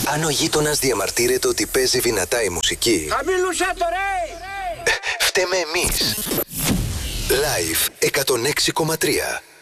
Αν ο γείτονας διαμαρτύρεται ότι παίζει δυνατά η μουσική, χαμήλωσέ το ρε! φταίμε εμείς. Live 106,3.